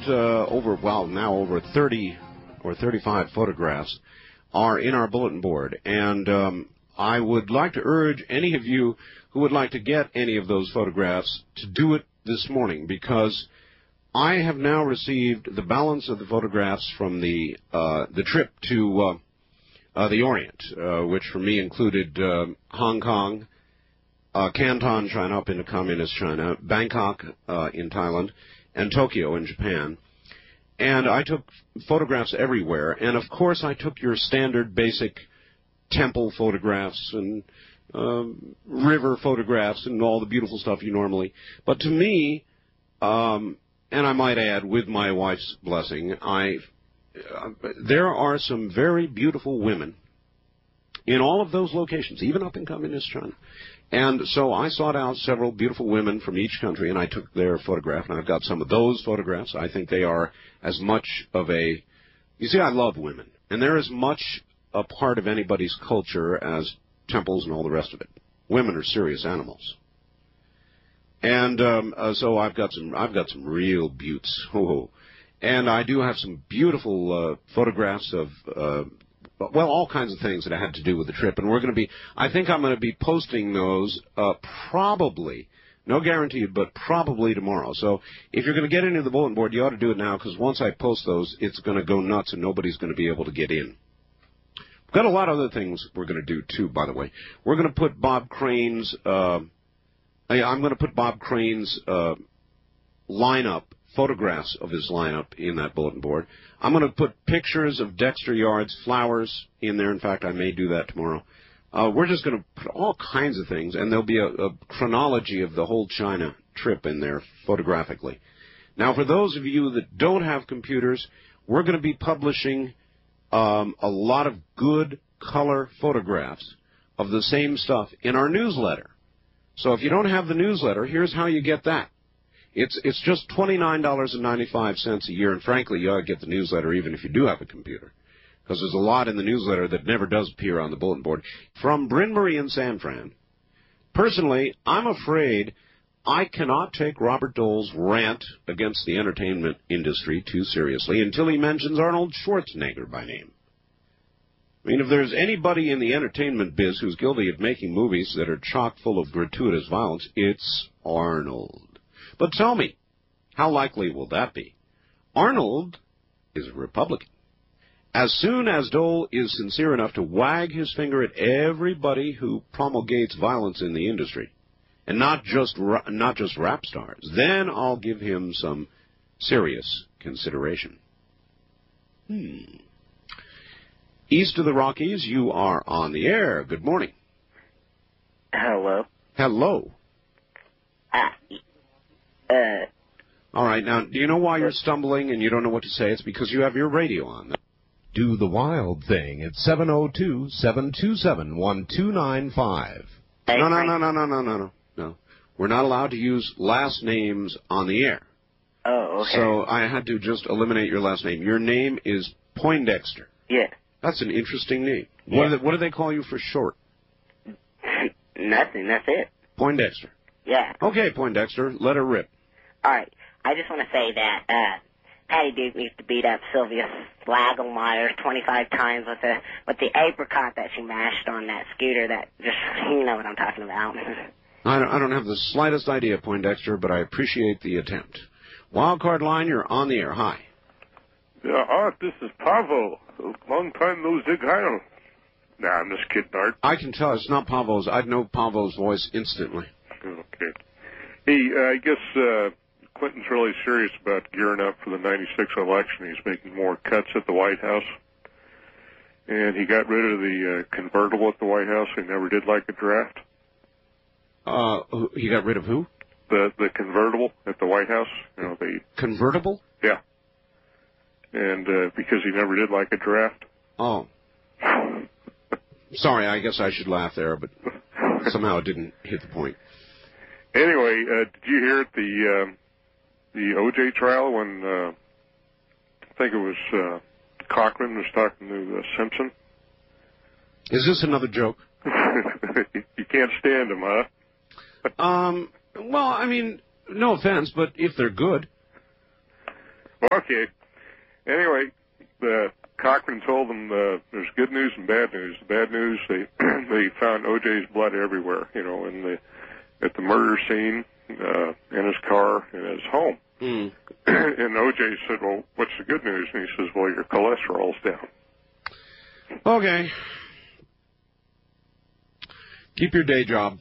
now over 30 or 35 photographs are in our bulletin board. And I would like to urge any of you who would like to get any of those photographs to do it this morning, because I have now received the balance of the photographs from the trip to the Orient, which for me included Hong Kong, Canton, China, up into Communist China, Bangkok in Thailand, and Tokyo in Japan. And I took photographs everywhere. And, of course, I took your standard basic temple photographs and river photographs and all the beautiful stuff you normally. But to me, and I might add, with my wife's blessing, there are some very beautiful women in all of those locations, even up in Communist China. And so I sought out several beautiful women from each country, and I took their photograph, and I've got some of those photographs. I think they are as much of a... You see, I love women, and they're as much a part of anybody's culture as temples and all the rest of it. Women are serious animals. And so I've got some real beauts. And I do have some beautiful photographs of... all kinds of things that had to do with the trip. And I think I'm going to be posting those probably, no guarantee, but probably tomorrow. So if you're going to get into the bulletin board, you ought to do it now, because once I post those, it's going to go nuts and nobody's going to be able to get in. We've got a lot of other things we're going to do, too, by the way. We're going to put Bob Crane's, I'm going to put Bob Crane's lineup, photographs of his lineup in that bulletin board. I'm going to put pictures of Dexter Yard's flowers in there. In fact, I may do that tomorrow. We're just going to put all kinds of things, and there'll be a chronology of the whole China trip in there photographically. Now, for those of you that don't have computers, we're going to be publishing a lot of good color photographs of the same stuff in our newsletter. So if you don't have the newsletter, here's how you get that. It's just $29.95 a year, and frankly, you ought to get the newsletter even if you do have a computer, because there's a lot in the newsletter that never does appear on the bulletin board. From Bryn Marie in San Fran, personally, I'm afraid I cannot take Robert Dole's rant against the entertainment industry too seriously until he mentions Arnold Schwarzenegger by name. I mean, if there's anybody in the entertainment biz who's guilty of making movies that are chock full of gratuitous violence, it's Arnold. But tell me, how likely will that be? Arnold is a Republican. As soon as Dole is sincere enough to wag his finger at everybody who promulgates violence in the industry, and not just rap stars, then I'll give him some serious consideration. East of the Rockies, you are on the air. Good morning. Hello. Hello. All right, now, do you know why you're stumbling and you don't know what to say? It's because you have your radio on. Do the wild thing. It's 702-727-1295. No. We're not allowed to use last names on the air. Oh, okay. So I had to just eliminate your last name. Your name is Poindexter. Yeah. That's an interesting name. Yeah. What do they call you for short? Nothing, that's it. Poindexter. Yeah. Okay, Poindexter, let her rip. All right. I just want to say that Patty Duke used to beat up Sylvia Slagelmeyer 25 times with the apricot that she mashed on that scooter. That just, you know what I'm talking about. I don't have the slightest idea, Poindexter, but I appreciate the attempt. Wildcard line, you're on the air. Hi. Yeah, Art, this is Pavo. Long time no zig heil. Nah, I'm just kidding, Art. I can tell it's not Pavo's. I'd know Pavo's voice instantly. Okay. Hey, I guess Clinton's really serious about gearing up for the 96 election. He's making more cuts at the White House. And he got rid of the convertible at the White House. He never did like a draft. He got rid of who? The convertible at the White House. You know, the convertible? Yeah. And because he never did like a draft. Oh. Sorry, I guess I should laugh there, but somehow it didn't hit the point. Anyway, did you hear at the O.J. trial when I think it was Cochran was talking to Simpson? Is this another joke? You can't stand them, huh? Well, I mean, no offense, but if they're good. Okay. Anyway, Cochran told them there's good news and bad news. The bad news, they found O.J.'s blood everywhere, at the murder scene, in his car, in his home. Mm. And O.J. said, well, what's the good news? And he says, well, your cholesterol's down. Okay. Keep your day job.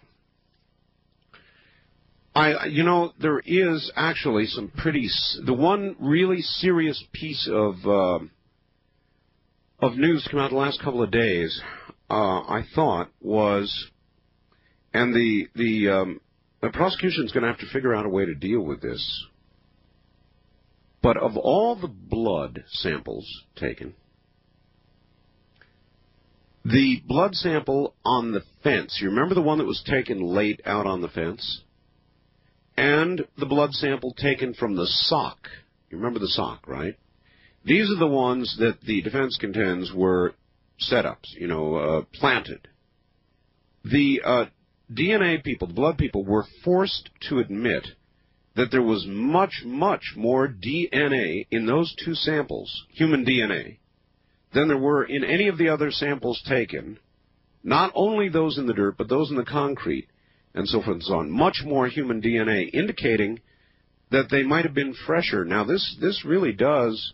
There is actually some the one really serious piece of news come out the last couple of days, I thought was, and the prosecution's going to have to figure out a way to deal with this. But of all the blood samples taken, the blood sample on the fence, you remember the one that was taken late out on the fence? And the blood sample taken from the sock. You remember the sock, right? These are the ones that the defense contends were setups, planted. The DNA people, the blood people, were forced to admit that there was much, much more DNA in those two samples, human DNA, than there were in any of the other samples taken, not only those in the dirt, but those in the concrete, and so forth and so on. Much more human DNA, indicating that they might have been fresher. Now, this really does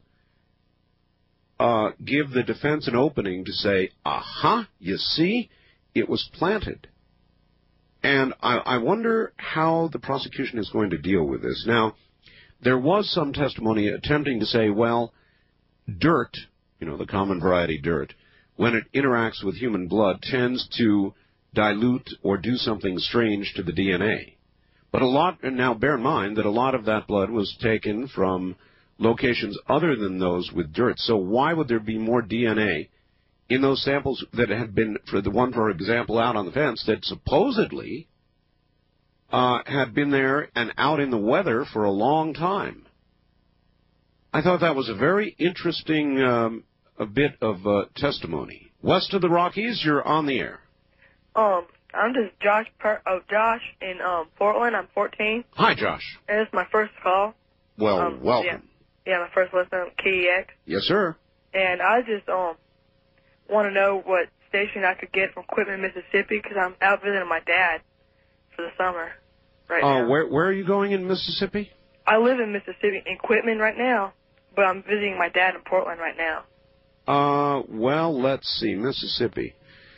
give the defense an opening to say, aha, you see, it was planted. And I wonder how the prosecution is going to deal with this. Now, there was some testimony attempting to say, well, dirt, the common variety dirt, when it interacts with human blood, tends to dilute or do something strange to the DNA. But now bear in mind that a lot of that blood was taken from locations other than those with dirt. So why would there be more DNA in those samples that had been, for the one, for example, out on the fence, that supposedly had been there and out in the weather for a long time? I thought that was a very interesting a bit of testimony. West of the Rockies, you're on the air. I'm just Josh in Portland. I'm 14. Hi, Josh. And it's my first call. Well, welcome. Yeah, my first listen on KEX. Yes, sir. And I just want to know what station I could get from Quitman, Mississippi, because I'm out visiting my dad for the summer right now. Where are you going in Mississippi? I live in Mississippi, in Quitman right now, but I'm visiting my dad in Portland right now. Well, let's see, Mississippi.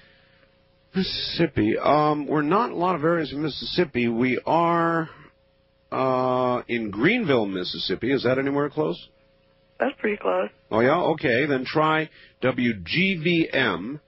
We're not in a lot of areas in Mississippi. We are in Greenville, Mississippi. Is that anywhere close? That's pretty close. Oh, yeah? Okay, then try WGVM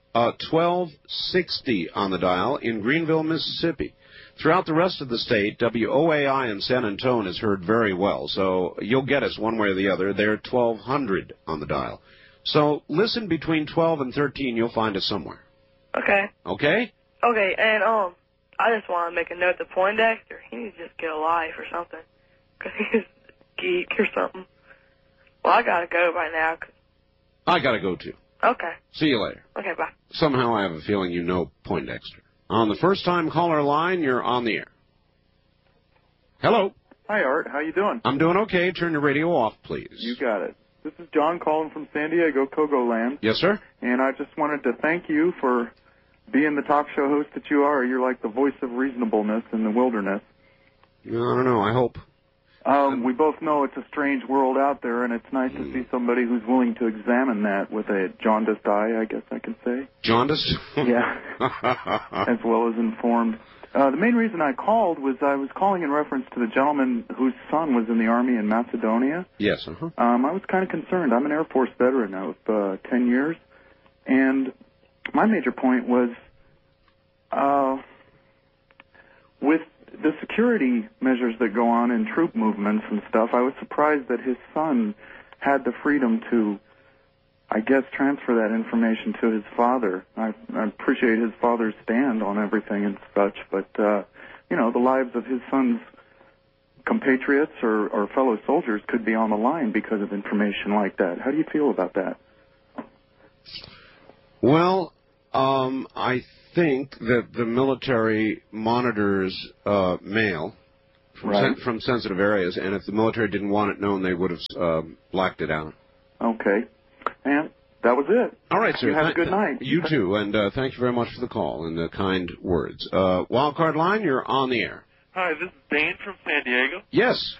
1260 on the dial in Greenville, Mississippi. Throughout the rest of the state, WOAI in San Antonio is heard very well, so you'll get us one way or the other. They're 1200 on the dial. So listen between 12 and 13, you'll find us somewhere. Okay. Okay? Okay, and I just want to make a note to Poindexter. He needs to just get a life or something, because he's a geek or something. Well, I got to go right now. I got to go, too. Okay. See you later. Okay, bye. Somehow I have a feeling you know Poindexter. On the first-time caller line, you're on the air. Hello. Hi, Art. How you doing? I'm doing okay. Turn your radio off, please. You got it. This is John calling from San Diego, Kogoland. Yes, sir? And I just wanted to thank you for being the talk show host that you are. You're like the voice of reasonableness in the wilderness. I don't know. I hope. We both know it's a strange world out there, and it's nice to see somebody who's willing to examine that with a jaundiced eye, I guess I can say. Jaundiced? Yeah. As well as informed. The main reason I called was I was calling in reference to the gentleman whose son was in the Army in Macedonia. Yes, uh-huh. I was kind of concerned. I'm an Air Force veteran now of 10 years, and my major point was with the security measures that go on in troop movements and stuff, I was surprised that his son had the freedom to, I guess, transfer that information to his father. I appreciate his father's stand on everything and such, but, the lives of his son's compatriots or fellow soldiers could be on the line because of information like that. How do you feel about that? Well, I think that the military monitors mail from sensitive areas, and if the military didn't want it known, they would have blacked it out. Okay. And that was it. All right, sir. You have a good night. You too, and thank you very much for the call and the kind words. Wildcard line, you're on the air. Hi, this is Dane from San Diego. Yes.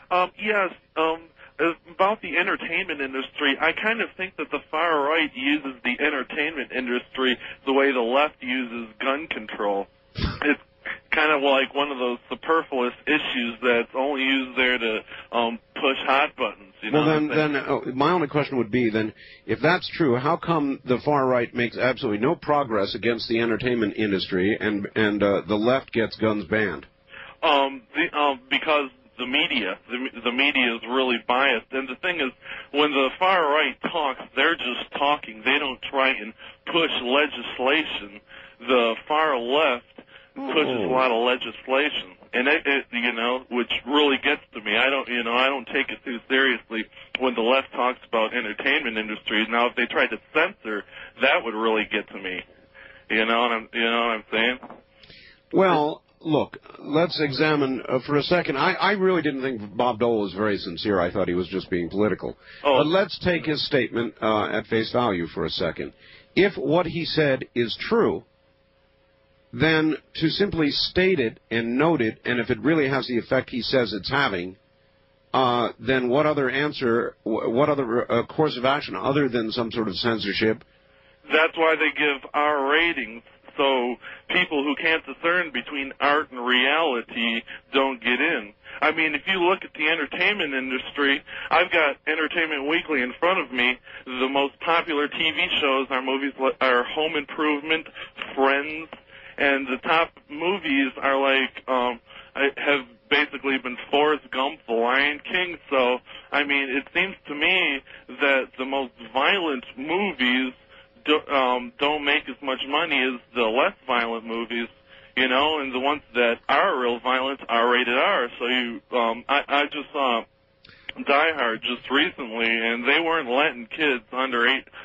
About the entertainment industry, I kind of think that the far right uses the entertainment industry the way the left uses gun control. It's kind of like one of those superfluous issues that's only used there to push hot buttons. You know then my only question would be, then, if that's true, how come the far right makes absolutely no progress against the entertainment industry and the left gets guns banned? Because the media is really biased, and the thing is, when the far right talks, they're just talking. They don't try and push legislation. The far left pushes a lot of legislation, and which really gets to me. I don't take it too seriously when the left talks about entertainment industries. Now, if they tried to censor, that would really get to me. You know what I'm saying? Well, look, let's examine for a second. I really didn't think Bob Dole was very sincere. I thought he was just being political. But let's take his statement at face value for a second. If what he said is true, then to simply state it and note it, and if it really has the effect he says it's having, then what other course of action other than some sort of censorship? That's why they give R ratings, so people who can't discern between art and reality don't get in. I mean, if you look at the entertainment industry, I've got Entertainment Weekly in front of me. The most popular TV shows are Home Improvement, Friends, and the top movies are have basically been Forrest Gump, The Lion King. So, I mean, it seems to me that the most violent movies don't make as much money as the less violent movies, and the ones that are real violent are rated R. So I just saw Die Hard just recently, and they weren't letting kids under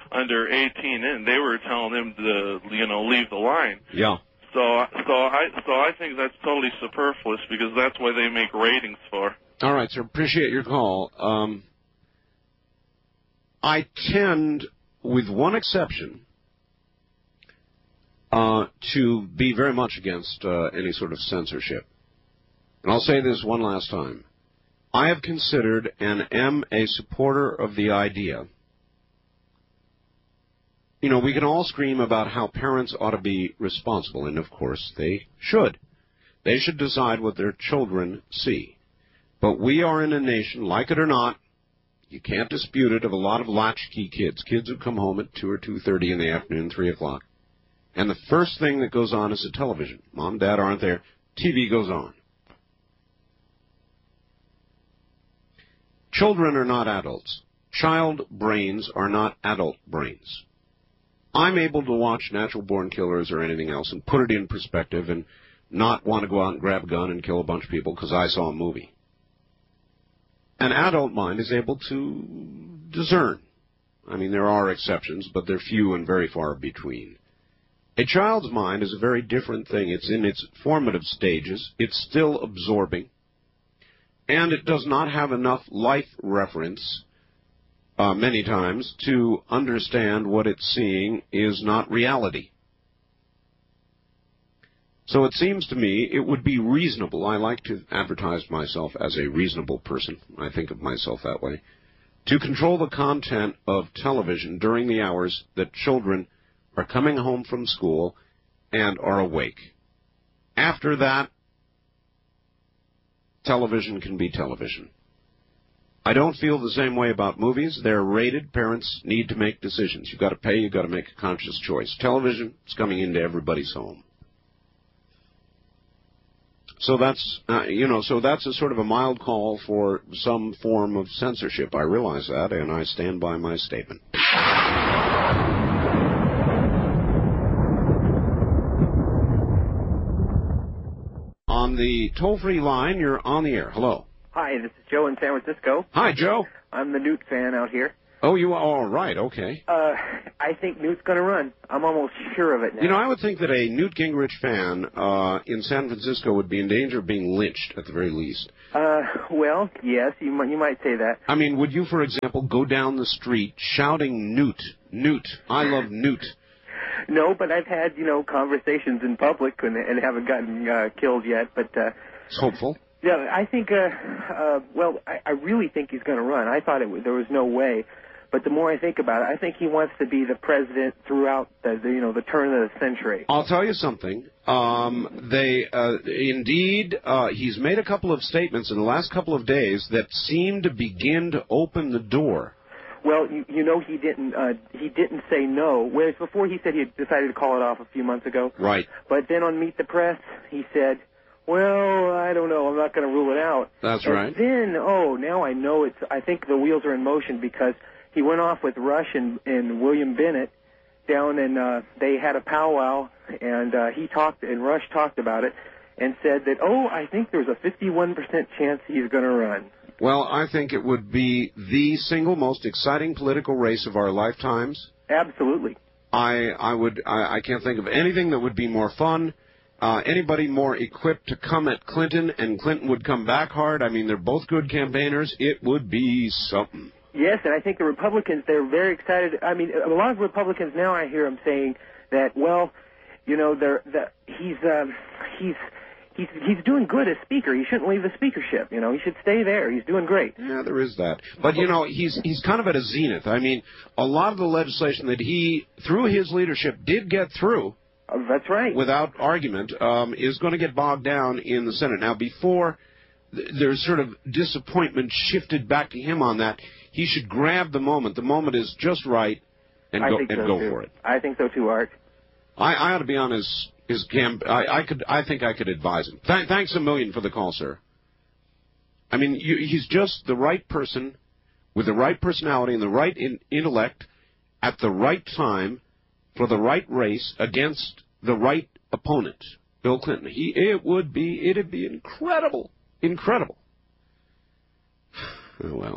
18 in. They were telling them to leave the line. Yeah. So I think that's totally superfluous because that's why they make ratings for. All right, sir. Appreciate your call. I tend, with one exception, to be very much against any sort of censorship. And I'll say this one last time. I have considered and am a supporter of the idea. We can all scream about how parents ought to be responsible, and of course they should. They should decide what their children see. But we are in a nation, like it or not, you can't dispute it, of a lot of latchkey kids who come home at 2 or 2:30 in the afternoon, 3 o'clock. And the first thing that goes on is the television. Mom and Dad aren't there. TV goes on. Children are not adults. Child brains are not adult brains. I'm able to watch Natural Born Killers or anything else and put it in perspective and not want to go out and grab a gun and kill a bunch of people because I saw a movie. An adult mind is able to discern. I mean, there are exceptions, but they're few and very far between. A child's mind is a very different thing. It's in its formative stages. It's still absorbing. And it does not have enough life reference, many times, to understand what it's seeing is not reality. So it seems to me it would be reasonable. I like to advertise myself as a reasonable person. I think of myself that way. To control the content of television during the hours that children are coming home from school and are awake. After that, television can be television. I don't feel the same way about movies. They're rated. Parents need to make decisions. You've got to pay. You've got to make a conscious choice. Television is coming into everybody's home. So that's, so that's a sort of a mild call for some form of censorship. I realize that, and I stand by my statement. On the toll-free line, you're on the air. Hello. Hi, this is Joe in San Francisco. Hi, Joe. I'm the Newt fan out here. Oh, you are all right. Okay. I think Newt's going to run. I'm almost sure of it now. You know, I would think that a Newt Gingrich fan in San Francisco would be in danger of being lynched at the very least. Well, yes, you might say that. I mean, would you, for example, go down the street shouting Newt, Newt, I love Newt? No, but I've had, conversations in public and haven't gotten killed yet, but... It's hopeful. Yeah, I think, I really think he's going to run. I thought there was no way. But the more I think about it, I think he wants to be the president throughout the turn of the century. I'll tell you something. He's made a couple of statements in the last couple of days that seem to begin to open the door. Well, he didn't say no. Whereas before he said he had decided to call it off a few months ago. Right. But then on Meet the Press, he said, well, I don't know. I'm not going to rule it out. That's right. Then, now I know I think the wheels are in motion because he went off with Rush and William Bennett down, and they had a powwow, and Rush talked about it and said that, I think there's a 51% chance he's going to run. Well, I think it would be the single most exciting political race of our lifetimes. Absolutely. I can't think of anything that would be more fun. Anybody more equipped to come at Clinton, and Clinton would come back hard. I mean, they're both good campaigners. It would be something. Yes, and I think the Republicans, they're very excited. I mean, a lot of Republicans now I hear them saying that, he's doing good as Speaker. He shouldn't leave the speakership. He should stay there. He's doing great. Yeah, there is that. But, he's kind of at a zenith. I mean, a lot of the legislation that he, through his leadership, did get through. That's right. Without argument, is going to get bogged down in the Senate. Now, before there's sort of disappointment shifted back to him on that, he should grab the moment. The moment is just right, and go for it. I think so too, Art. I ought to be on his camp. I think I could advise him. Thanks a million for the call, sir. I mean, he's just the right person with the right personality and the right intellect at the right time for the right race against the right opponent, Bill Clinton. It'd be incredible. Incredible. Oh, well.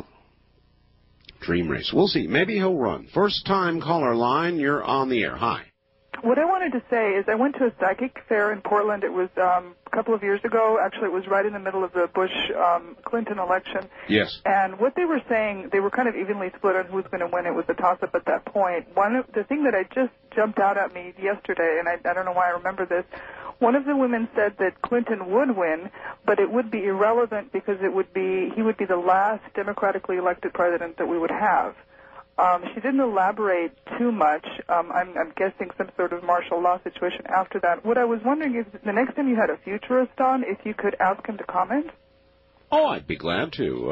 Dream race. We'll see. Maybe he'll run. First time caller line, you're on the air. Hi. What I wanted to say is I went to a psychic fair in Portland. It was a couple of years ago. Actually, it was right in the middle of the Bush-Clinton election. Yes. And what they were saying, they were kind of evenly split on who's going to win. It was a toss-up at that point. The thing that just jumped out at me yesterday, and I don't know why I remember this, one of the women said that Clinton would win, but it would be irrelevant because he would be the last democratically elected president that we would have. She didn't elaborate too much. I'm guessing some sort of martial law situation after that. What I was wondering is the next time you had a futurist on, if you could ask him to comment? Oh, I'd be glad to.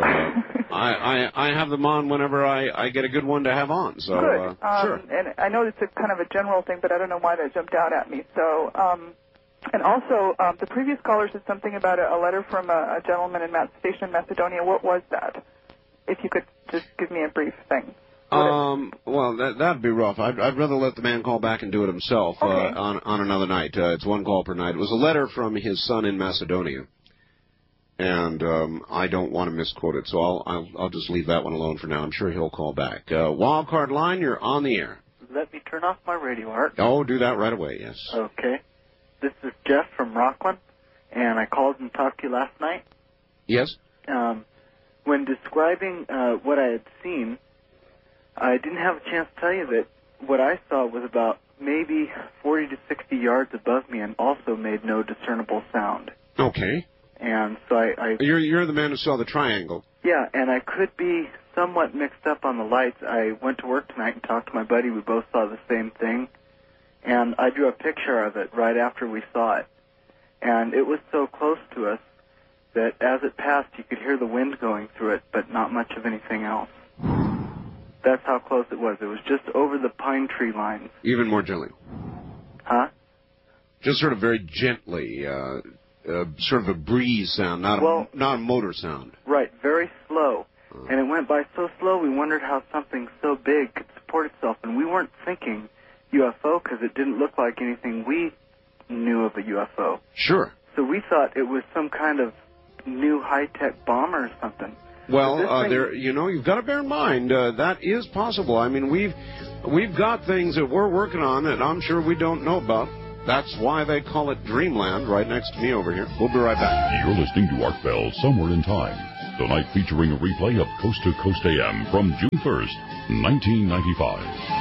I have them on whenever I get a good one to have on. So, good. Sure. And I know it's a kind of a general thing, but I don't know why that jumped out at me. So, and also, the previous caller said something about a letter from a gentleman stationed in Macedonia. What was that? If you could just give me a brief thing. Well, that'd be rough. I'd rather let the man call back and do it himself on another night. It's one call per night. It was a letter from his son in Macedonia, and I don't want to misquote it, so I'll just leave that one alone for now. I'm sure he'll call back. Wildcard line, you're on the air. Let me turn off my radio, Art. Oh, do that right away. Yes. Okay. This is Jeff from Rockland, and I called and talked to you last night. Yes. When describing what I had seen, I didn't have a chance to tell you that what I saw was about maybe 40 to 60 yards above me and also made no discernible sound. Okay. And so You're the man who saw the triangle. Yeah, and I could be somewhat mixed up on the lights. I went to work tonight and talked to my buddy. We both saw the same thing. And I drew a picture of it right after we saw it. And it was so close to us that as it passed, you could hear the wind going through it, but not much of anything else. That's how close it was. It was just over the pine tree lines. Even more gently. Huh? Just sort of very gently, sort of a breeze sound, not a motor sound. Right, very slow. And it went by so slow, we wondered how something so big could support itself. And we weren't thinking UFO because it didn't look like anything we knew of a UFO. Sure. So we thought it was some kind of new high-tech bomber or something. Well, you've got to bear in mind that is possible. I mean, we've got things that we're working on that I'm sure we don't know about. That's why they call it Dreamland right next to me over here. We'll be right back. You're listening to Art Bell Somewhere in Time, tonight featuring a replay of Coast to Coast AM from June 1st, 1995.